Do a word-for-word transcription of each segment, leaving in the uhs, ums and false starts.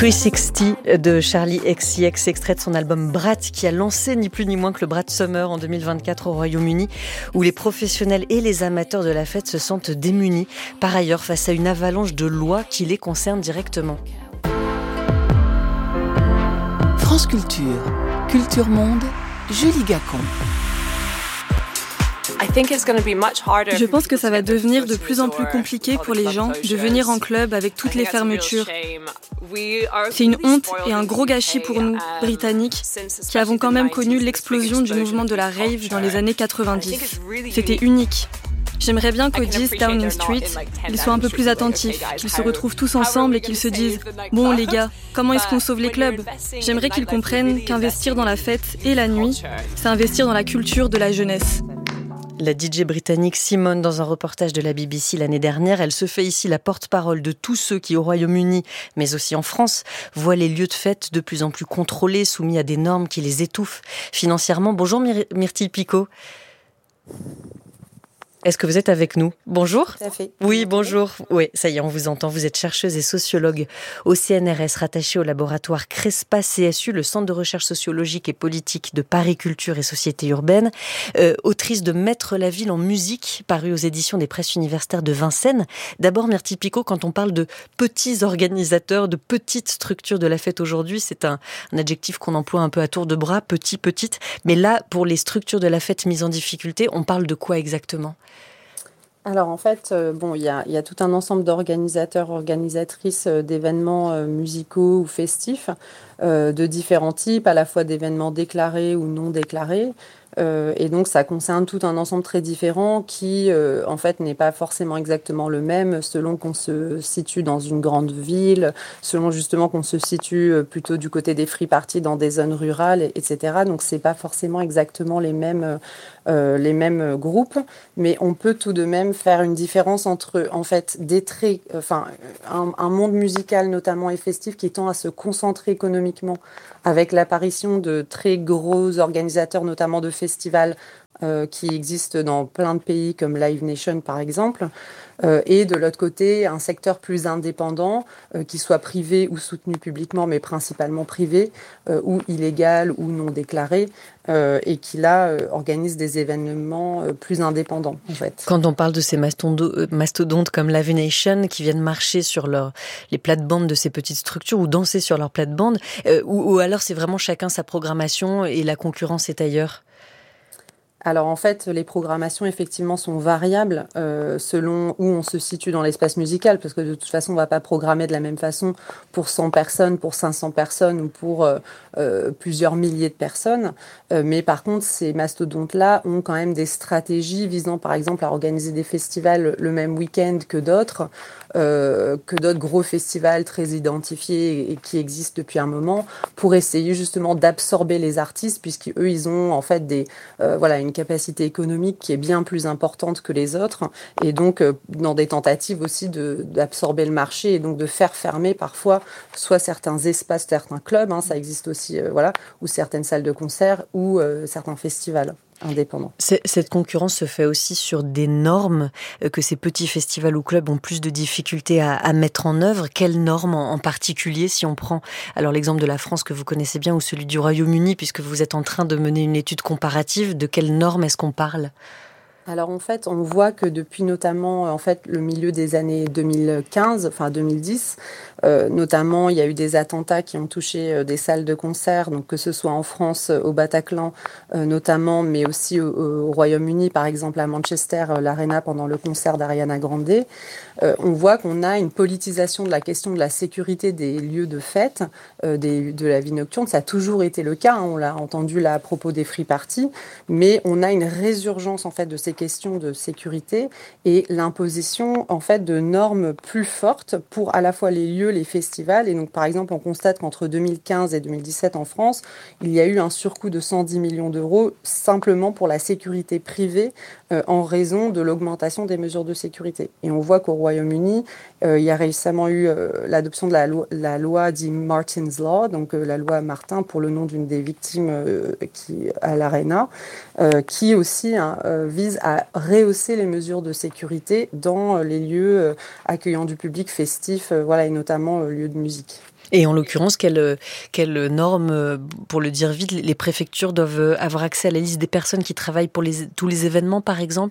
trois cent soixante de Charli X C X, extrait de son album Brat, qui a lancé ni plus ni moins que le Brat Summer en deux mille vingt-quatre au Royaume-Uni, où les professionnels et les amateurs de la fête se sentent démunis, par ailleurs face à une avalanche de lois qui les concernent directement. France Culture, Culture Monde, Julie Gacon. Je pense que ça va devenir de plus en plus compliqué pour les gens de venir en club avec toutes les fermetures. C'est une honte et un gros gâchis pour nous, Britanniques, qui avons quand même connu l'explosion du mouvement de la rave dans les années quatre-vingt-dix. C'était unique. J'aimerais bien qu'au dix Downing Street, ils soient un peu plus attentifs, qu'ils se retrouvent tous ensemble et qu'ils se disent « Bon les gars, comment est-ce qu'on sauve les clubs ?» J'aimerais qu'ils comprennent qu'investir dans la fête et la nuit, c'est investir dans la culture de la jeunesse. La D J britannique Simone, dans un reportage de la B B C l'année dernière, elle se fait ici la porte-parole de tous ceux qui, au Royaume-Uni, mais aussi en France, voient les lieux de fête de plus en plus contrôlés, soumis à des normes qui les étouffent financièrement. Bonjour Myr- Myrtille Picot. Est-ce que vous êtes avec nous ? Bonjour. Tout à fait. Oui, bonjour. Oui, ça y est, on vous entend. Vous êtes chercheuse et sociologue au C N R S, rattachée au laboratoire CRESPA C S U, le Centre de recherche sociologique et politique de Paris Culture et Société urbaine, euh, autrice de Mettre la ville en musique, paru aux éditions des presses universitaires de Vincennes. D'abord, Myrtille Picot, quand on parle de petits organisateurs, de petites structures de la fête aujourd'hui, c'est un, un adjectif qu'on emploie un peu à tour de bras, petit, petite. Mais là, pour les structures de la fête mises en difficulté, on parle de quoi exactement ? Alors en fait, euh, bon, il y a, y a tout un ensemble d'organisateurs, organisatrices euh, d'événements euh, musicaux ou festifs euh, de différents types, à la fois d'événements déclarés ou non déclarés. Euh, et donc ça concerne tout un ensemble très différent qui euh, en fait n'est pas forcément exactement le même selon qu'on se situe dans une grande ville, selon justement qu'on se situe plutôt du côté des free parties dans des zones rurales, et cetera. Donc c'est pas forcément exactement les mêmes euh, les mêmes groupes, mais on peut tout de même faire une différence entre en fait des traits, enfin un, un monde musical notamment et festif qui tend à se concentrer économiquement avec l'apparition de très gros organisateurs, notamment de festivals euh, qui existent dans plein de pays comme Live Nation par exemple, euh, et de l'autre côté un secteur plus indépendant, euh, qui soit privé ou soutenu publiquement, mais principalement privé, euh, ou illégal ou non déclaré, euh, et qui là euh, organise des événements euh, plus indépendants en fait. Quand on parle de ces mastodontes comme Live Nation qui viennent marcher sur leur, les plates-bandes de ces petites structures ou danser sur leurs plates-bandes, euh, ou, ou alors c'est vraiment chacun sa programmation et la concurrence est ailleurs ? Alors en fait, les programmations effectivement sont variables euh, selon où on se situe dans l'espace musical, parce que de toute façon, on ne va pas programmer de la même façon pour cent personnes, pour cinq cents personnes ou pour euh, euh, plusieurs milliers de personnes. Euh, mais par contre, ces mastodontes-là ont quand même des stratégies visant par exemple à organiser des festivals le même week-end que d'autres, euh, que d'autres gros festivals très identifiés et qui existent depuis un moment, pour essayer justement d'absorber les artistes, puisqu'eux, ils ont en fait des, euh, voilà, une capacité économique qui est bien plus importante que les autres, et donc euh, dans des tentatives aussi de, d'absorber le marché et donc de faire fermer parfois soit certains espaces, certains clubs, hein, ça existe aussi, euh, voilà, ou certaines salles de concert ou euh, certains festivals indépendants. Cette concurrence se fait aussi sur des normes que ces petits festivals ou clubs ont plus de difficultés à, à mettre en œuvre. Quelles normes en, en particulier, si on prend alors l'exemple de la France que vous connaissez bien ou celui du Royaume-Uni, puisque vous êtes en train de mener une étude comparative, de quelles normes est-ce qu'on parle ? Alors en fait, on voit que depuis notamment en fait le milieu des années deux mille quinze, enfin deux mille dix, euh, notamment il y a eu des attentats qui ont touché euh, des salles de concert, donc que ce soit en France, euh, au Bataclan euh, notamment, mais aussi au, au Royaume-Uni, par exemple à Manchester, euh, l'Arena pendant le concert d'Ariana Grande. Euh, on voit qu'on a une politisation de la question de la sécurité des lieux de fête, euh, des, de la vie nocturne. Ça a toujours été le cas, hein, on l'a entendu là à propos des free parties, mais on a une résurgence en fait de ces questions de sécurité et l'imposition en fait de normes plus fortes pour à la fois les lieux, les festivals. Et donc par exemple, on constate qu'entre deux mille quinze et deux mille dix-sept en France, il y a eu un surcoût de cent dix millions d'euros simplement pour la sécurité privée euh, en raison de l'augmentation des mesures de sécurité. Et on voit qu'au Royaume-Uni, euh, il y a récemment eu euh, l'adoption de la loi, la loi dite Martin's Law, donc euh, la loi Martin pour le nom d'une des victimes euh, qui, à l'Arena, euh, qui aussi hein, euh, vise à rehausser les mesures de sécurité dans les lieux accueillant du public festif, voilà, et notamment lieux de musique. Et en l'occurrence, quelles quelle normes, pour le dire vite, les préfectures doivent avoir accès à la liste des personnes qui travaillent pour les, tous les événements, par exemple ?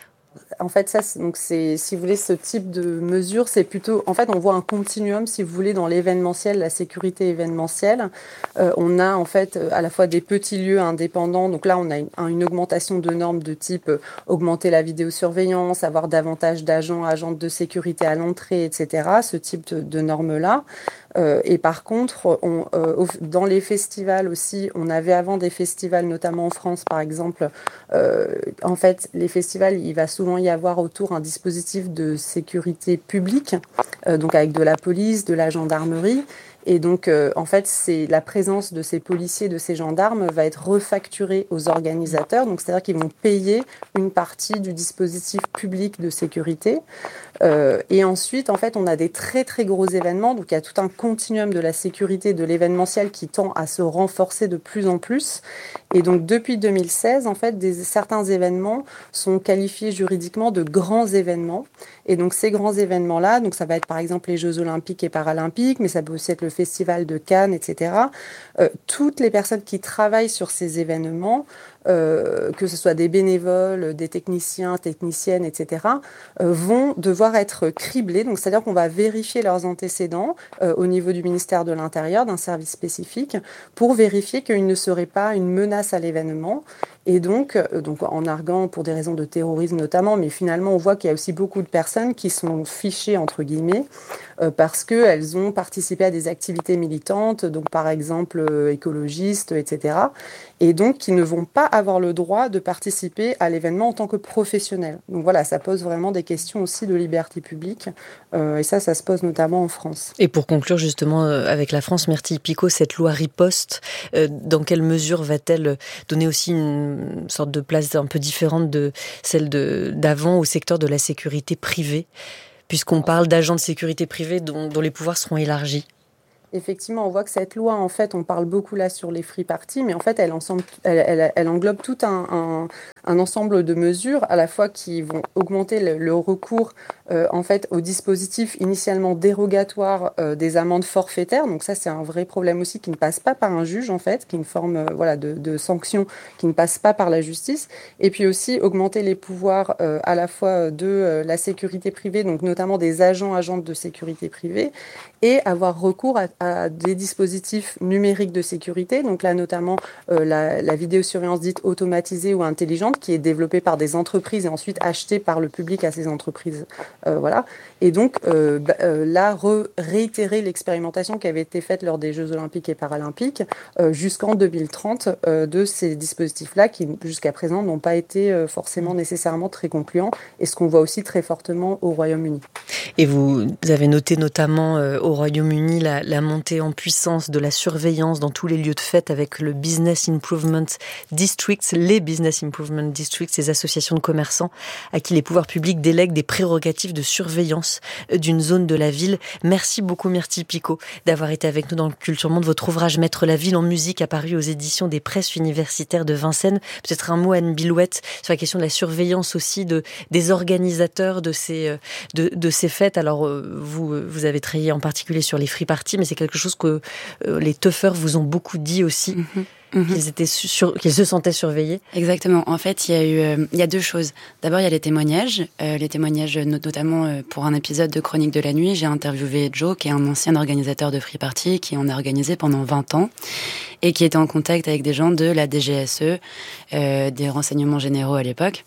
En fait, ça, c'est, donc c'est, si vous voulez, ce type de mesure, c'est plutôt, en fait, on voit un continuum, si vous voulez, dans l'événementiel, la sécurité événementielle. Euh, on a, en fait, à la fois des petits lieux indépendants. Donc là, on a une, une augmentation de normes de type euh, augmenter la vidéosurveillance, avoir davantage d'agents, agentes de sécurité à l'entrée, et cetera. Ce type de, de normes-là. Euh, et par contre, on, euh, dans les festivals aussi, on avait avant des festivals, notamment en France, par exemple. Euh, en fait, les festivals, il va souvent y avoir autour un dispositif de sécurité publique, euh, donc avec de la police, de la gendarmerie. Et donc, euh, en fait, c'est la présence de ces policiers, de ces gendarmes, va être refacturée aux organisateurs. Donc, c'est-à-dire qu'ils vont payer une partie du dispositif public de sécurité. Euh, et ensuite, en fait, on a des très, très gros événements. Donc, il y a tout un continuum de la sécurité, de l'événementiel qui tend à se renforcer de plus en plus. Et donc, depuis deux mille seize, en fait, des, certains événements sont qualifiés juridiquement de grands événements. Et donc, ces grands événements-là, donc ça va être par exemple les Jeux Olympiques et Paralympiques, mais ça peut aussi être le Festival de Cannes, et cetera. Euh, toutes les personnes qui travaillent sur ces événements, euh, que ce soit des bénévoles, des techniciens, techniciennes, et cetera, euh, vont devoir être criblées. Donc, c'est-à-dire qu'on va vérifier leurs antécédents euh, au niveau du ministère de l'Intérieur, d'un service spécifique, pour vérifier qu'ils ne seraient pas une menace à l'événement. Et donc, euh, donc, en arguant pour des raisons de terrorisme notamment, mais finalement, on voit qu'il y a aussi beaucoup de personnes qui sont fichées, entre guillemets, euh, parce qu'elles ont participé à des activités militantes, donc par exemple euh, écologistes, et cetera, et donc qui ne vont pas avoir le droit de participer à l'événement en tant que professionnels. Donc voilà, ça pose vraiment des questions aussi de liberté publique, euh, et ça, ça se pose notamment en France. Et pour conclure justement euh, avec la France, Myrtille Picot, cette loi riposte, euh, dans quelle mesure va-t-elle donner aussi une une sorte de place un peu différente de celle de, d'avant au secteur de la sécurité privée, puisqu'on parle d'agents de sécurité privée dont, dont les pouvoirs seront élargis? Effectivement, on voit que cette loi, en fait, on parle beaucoup là sur les free parties, mais en fait, elle, ensemble, elle, elle, elle englobe tout un, un, un ensemble de mesures, à la fois qui vont augmenter le, le recours euh, en fait, au dispositif initialement dérogatoire euh, des amendes forfaitaires. Donc ça, c'est un vrai problème aussi qui ne passe pas par un juge, en fait, qui est une forme euh, voilà, de, de sanction qui ne passe pas par la justice. Et puis aussi augmenter les pouvoirs euh, à la fois de euh, la sécurité privée, donc notamment des agents, agentes de sécurité privée, et avoir recours à à des dispositifs numériques de sécurité. Donc là, notamment, euh, la, la vidéosurveillance dite automatisée ou intelligente, qui est développée par des entreprises et ensuite achetée par le public à ces entreprises. Euh, voilà. Et donc, euh, bah, euh, là, re- réitérer l'expérimentation qui avait été faite lors des Jeux Olympiques et Paralympiques euh, jusqu'en deux mille trente euh, de ces dispositifs-là qui, jusqu'à présent, n'ont pas été euh, forcément nécessairement très concluants, et ce qu'on voit aussi très fortement au Royaume-Uni. Et vous avez noté notamment euh, au Royaume-Uni la, la montée en puissance de la surveillance dans tous les lieux de fête avec le Business Improvement Districts, les Business Improvement Districts, ces associations de commerçants à qui les pouvoirs publics délèguent des prérogatives de surveillance d'une zone de la ville. Merci beaucoup Myrtille Picot d'avoir été avec nous dans le Culture Monde. Votre ouvrage Mettre la ville en musique apparu aux éditions des Presses universitaires de Vincennes. Peut-être un mot, Anne Bilouette, sur la question de la surveillance aussi de, des organisateurs de ces, de, de ces fêtes. Alors vous, vous avez travaillé en particulier sur les free parties, mais c'est quelque chose que euh, les teufeurs vous ont beaucoup dit aussi, mmh, mmh. qu'ils étaient sur, qu'ils se sentaient surveillés. Exactement. En fait, il y a eu, euh, il y a deux choses. D'abord, il y a les témoignages, euh, les témoignages notamment euh, pour un épisode de Chronique de la nuit. J'ai interviewé Joe, qui est un ancien organisateur de free party, qui en a organisé pendant vingt ans et qui était en contact avec des gens de la D G S E, euh, des renseignements généraux à l'époque.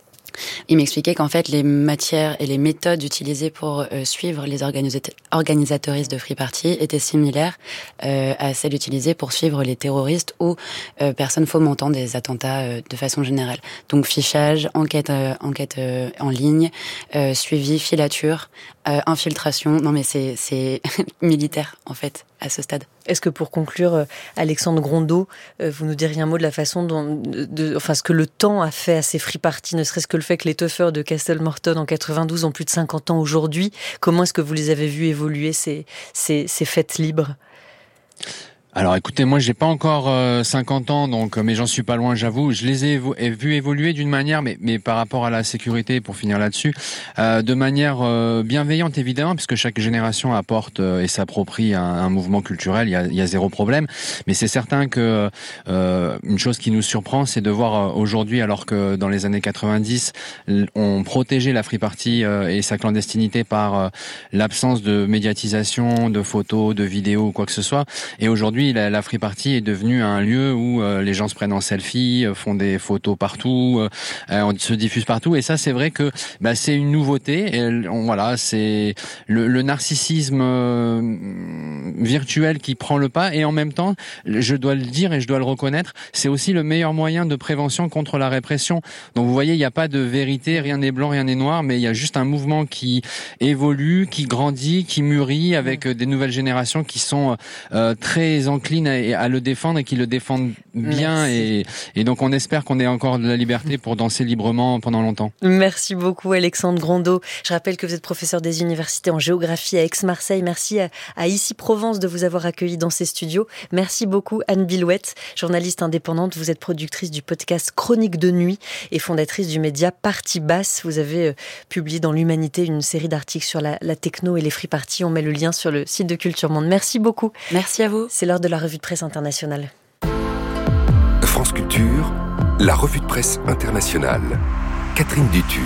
Il m'expliquait qu'en fait, les matières et les méthodes utilisées pour euh, suivre les organisa- organisateuristes de free party étaient similaires euh, à celles utilisées pour suivre les terroristes ou euh, personnes fomentant des attentats euh, de façon générale. Donc fichage, enquête, euh, enquête euh, en ligne, euh, suivi, filature, euh, infiltration. Non mais c'est, c'est militaire en fait à ce stade. Est-ce que pour conclure, Alexandre Grondeau, vous nous diriez un mot de la façon dont, de, de, enfin ce que le temps a fait à ces free parties, ne serait-ce que le fait que les teufeurs de Castle-Morton en quatre-vingt-douze ont plus de cinquante ans aujourd'hui. Comment est-ce que vous les avez vus évoluer ces, ces, ces fêtes libres ? Alors écoutez, moi j'ai pas encore euh, cinquante ans, donc mais j'en suis pas loin, j'avoue. Je les ai évo- vu évoluer d'une manière, mais, mais par rapport à la sécurité, pour finir là-dessus, euh, de manière euh, bienveillante évidemment, puisque chaque génération apporte euh, et s'approprie un, un mouvement culturel. Il y a, il y a zéro problème, mais c'est certain que euh, une chose qui nous surprend, c'est de voir euh, aujourd'hui, alors que dans les années quatre-vingt-dix, on protégeait la free party euh, et sa clandestinité par euh, l'absence de médiatisation, de photos, de vidéos ou quoi que ce soit, et aujourd'hui La, la free party est devenue un lieu où euh, les gens se prennent en selfie, euh, font des photos partout, euh, on se diffuse partout. Et ça, c'est vrai que bah, c'est une nouveauté. Et on, voilà, c'est le, le narcissisme euh, virtuel qui prend le pas. Et en même temps, je dois le dire et je dois le reconnaître, c'est aussi le meilleur moyen de prévention contre la répression. Donc vous voyez, il n'y a pas de vérité, rien n'est blanc, rien n'est noir, mais il y a juste un mouvement qui évolue, qui grandit, qui mûrit avec des nouvelles générations qui sont euh, très encline à, à le défendre et qui le défendent bien et, et donc on espère qu'on ait encore de la liberté pour danser librement pendant longtemps. Merci beaucoup Alexandre Grondeau. Je rappelle que vous êtes professeur des universités en géographie à Aix-Marseille. Merci à, à Ici Provence de vous avoir accueilli dans ces studios. Merci beaucoup Anne Bilouette, journaliste indépendante. Vous êtes productrice du podcast Chronique de nuit et fondatrice du média Partie Basse. Vous avez euh, publié dans l'Humanité une série d'articles sur la, la techno et les free parties. On met le lien sur le site de Culture Monde. Merci beaucoup. Merci à vous. C'est l'heure de la revue de presse internationale. France Culture, la revue de presse internationale. Catherine Dutu.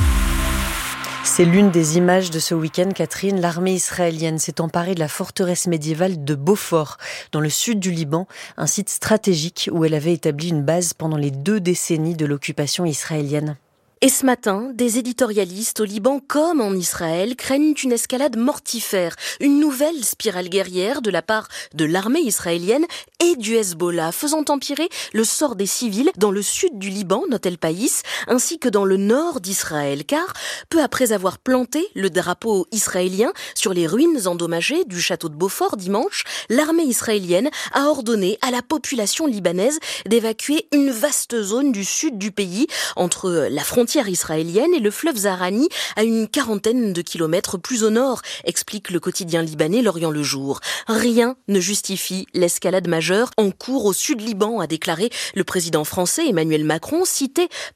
C'est l'une des images de ce week-end, Catherine. L'armée israélienne s'est emparée de la forteresse médiévale de Beaufort, dans le sud du Liban, un site stratégique où elle avait établi une base pendant les deux décennies de l'occupation israélienne. Et ce matin, des éditorialistes au Liban comme en Israël craignent une escalade mortifère, une nouvelle spirale guerrière de la part de l'armée israélienne et du Hezbollah, faisant empirer le sort des civils dans le sud du Liban, note El País, ainsi que dans le nord d'Israël. Car, peu après avoir planté le drapeau israélien sur les ruines endommagées du château de Beaufort dimanche, l'armée israélienne a ordonné à la population libanaise d'évacuer une vaste zone du sud du pays, entre la frontière israélienne et le fleuve Zahrani à une quarantaine de kilomètres plus au nord, explique le quotidien libanais L'Orient le Jour. Rien ne justifie l'escalade majeure en cours au sud Liban, a déclaré le président français Emmanuel Macron, cité